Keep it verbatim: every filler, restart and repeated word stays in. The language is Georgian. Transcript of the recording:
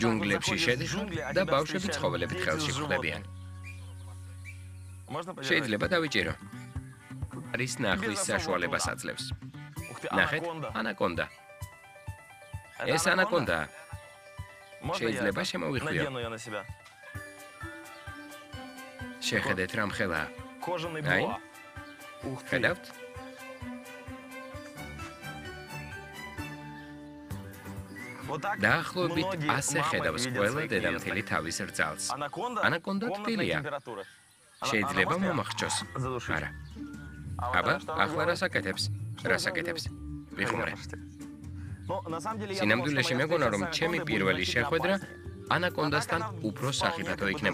ჯუნგლებში შედიხარ და ბავშვები ცხოველებით ხელში გვხვდებიან. შეიძლება დავიჭირო. არის ნახვის საშუალებას აძლევს. ნახეთ, ანაკონდა. ეს ანაკონდაა. შეიძლება შემოვიხვიო. შეხედეთ რა მხელაა. აი, ხედავთ? დაახლოებით ასე ხედავს ყველა დედამთილი თავის რძალს. ანაკონდა თბილია. შეიძლება მომახჩოს. არა. აბა, ახლა რას აკეთებს? რას აკეთებს? ვიხმარე. სინამდვილეში მეგონა რომ ჩემი პირველი შეხვედრა ანაკონდასთან უფრო სახიფათო იქნება.